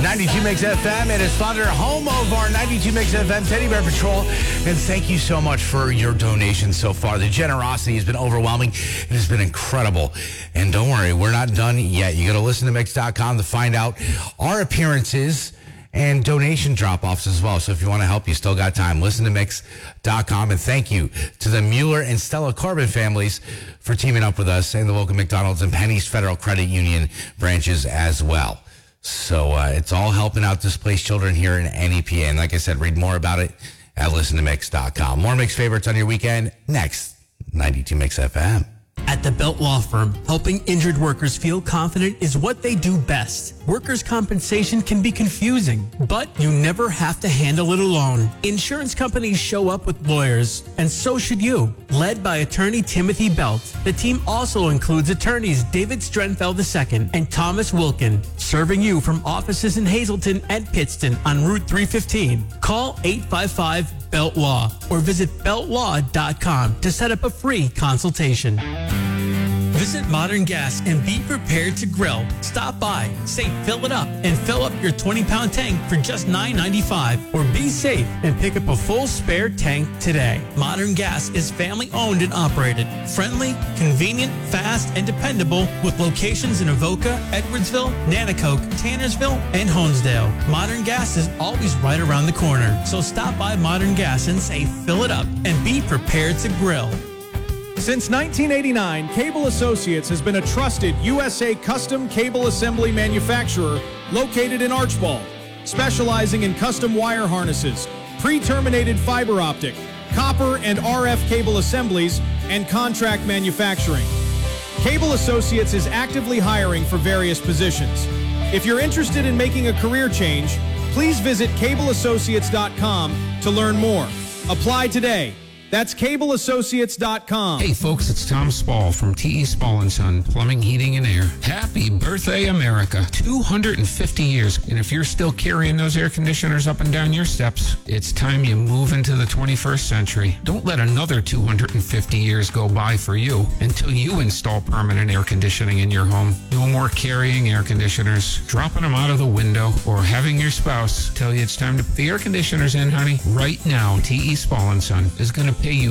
92 Mix FM and his father, home of our 92 Mix FM Teddy Bear Patrol. And thank you so much for your donations so far. The generosity has been overwhelming. It has been incredible. And don't worry, we're not done yet. You got to listen to Mix.com to find out our appearances and donation drop-offs as well. So if you want to help, you still got time. Listen to Mix.com. And thank you to the Mueller and Stella Corbin families for teaming up with us and the local McDonald's and Penny's Federal Credit Union branches as well. So it's all helping out displaced children here in NEPA. And like I said, read more about it at listentomix.com. More Mix favorites on your weekend next. 92 Mix FM. At the Belt Law Firm, helping injured workers feel confident is what they do best. Workers' compensation can be confusing, but you never have to handle it alone. Insurance companies show up with lawyers, and so should you. Led by attorney Timothy Belt, the team also includes attorneys David Strenfeld II and Thomas Wilkin, serving you from offices in Hazleton and Pittston on Route 315. Call 855-BELT-LAW or visit beltlaw.com to set up a free consultation. Visit Modern Gas and be prepared to grill. Stop by, say fill it up, and fill up your 20-pound tank for just $9.95. Or be safe and pick up a full spare tank today. Modern Gas is family-owned and operated. Friendly, convenient, fast, and dependable with locations in Avoca, Edwardsville, Nanacoke, Tannersville, and Honesdale. Modern Gas is always right around the corner. So stop by Modern Gas and say fill it up and be prepared to grill. Since 1989, Cable Associates has been a trusted USA custom cable assembly manufacturer located in Archbald, specializing in custom wire harnesses, pre-terminated fiber optic, copper and RF cable assemblies, and contract manufacturing. Cable Associates is actively hiring for various positions. If you're interested in making a career change, please visit cableassociates.com to learn more. Apply today. That's cableassociates.com. Hey folks, it's Tom Spall from T.E. Spall & Son, Plumbing, Heating, and Air. Happy birthday, America. 250 years. And if you're still carrying those air conditioners up and down your steps, it's time you move into the 21st century. Don't let another 250 years go by for you until you install permanent air conditioning in your home. No more carrying air conditioners, dropping them out of the window, or having your spouse tell you it's time to put the air conditioners in, honey. Right now, T.E. Spall & Son is going to pay you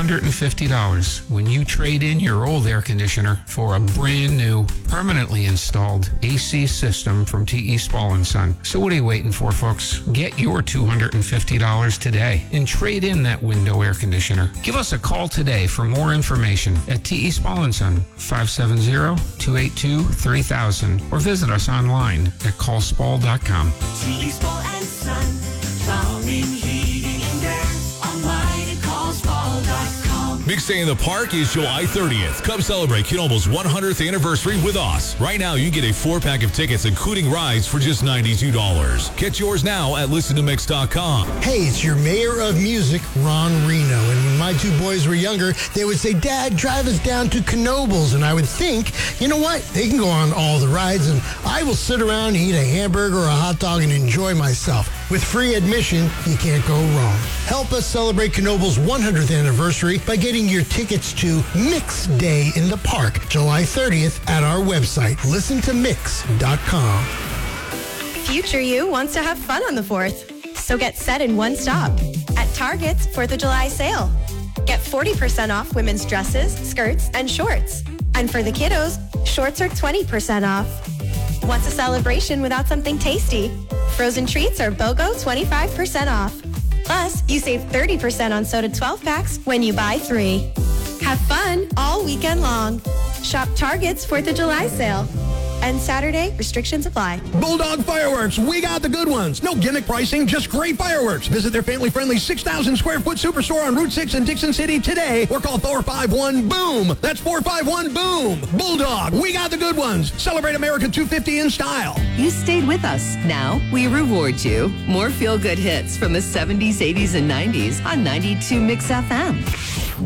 $250 when you trade in your old air conditioner for a brand new, permanently installed AC system from T.E. Spall & Son. So what are you waiting for, folks? Get your $250 today and trade in that window air conditioner. Give us a call today for more information at T.E. Spall & Son, 570-282-3000, or visit us online at callspall.com. T.E. Spall & Son, plumbing, heating, and air. Online at callspall.com. Mix Day in the Park is July 30th. Come celebrate Knoebel's 100th anniversary with us. Right now, you can get a 4-pack of tickets, including rides, for just $92. Get yours now at listentomix.com. Hey, it's your mayor of music, Ron Reno. And when my two boys were younger, they would say, Dad, drive us down to Knoebel's. And I would think, you know what? They can go on all the rides, and I will sit around and eat a hamburger or a hot dog and enjoy myself. With free admission, you can't go wrong. Help us celebrate Knoebel's 100th anniversary by getting your tickets to Mix Day in the Park, July 30th at our website, listentomix.com. Future you wants to have fun on the 4th, so get set in one stop at Target's 4th of July sale. Get 40% off women's dresses, skirts, and shorts. And for the kiddos, shorts are 20% off. Wants a celebration without something tasty? Frozen treats are BOGO 25% off. Plus, you save 30% on soda 12-packs when you buy 3. Have fun all weekend long. Shop Target's 4th of July sale. And Saturday, restrictions apply. Bulldog Fireworks, we got the good ones. No gimmick pricing, just great fireworks. Visit their family-friendly 6,000-square-foot superstore on Route 6 in Dixon City today, or call 451-BOOM. That's 451-BOOM. Bulldog, we got the good ones. Celebrate America 250 in style. You stayed with us. Now we reward you. More feel-good hits from the 70s, 80s, and 90s on 92 Mix FM.